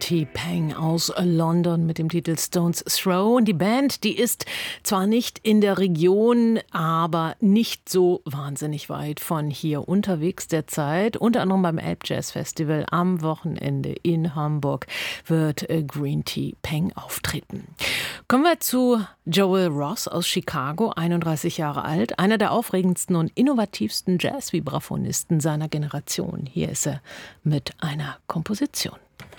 Tea Peng aus London mit dem Titel Stone's Throw. Und die Band, die ist zwar nicht in der Region, aber nicht so wahnsinnig weit von hier unterwegs derzeit. Unter anderem beim Elb Jazz Festival am Wochenende in Hamburg wird Green Tea Peng auftreten. Kommen wir zu Joel Ross aus Chicago, 31 Jahre alt, einer der aufregendsten und innovativsten Jazz-Vibraphonisten seiner Generation. Hier ist er mit einer Komposition.